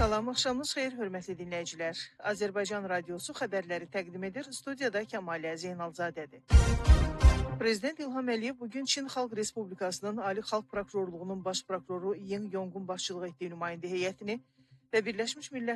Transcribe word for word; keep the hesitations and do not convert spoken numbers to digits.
Salam, axşamınız xeyir, hörmətli dinləyicilər. Azərbaycan Radiosu xəbərləri təqdim edir. Studiyada Kəmaliyə Zeynalzadədir. Prezident İlham Əliyev bugün Çin Xalq Respublikasının Ali Xalq Prokurorluğunun baş prokuroru Yin Yongun başçılıq etdiyi nümayəndə heyətini və Birləşmiş Millətlər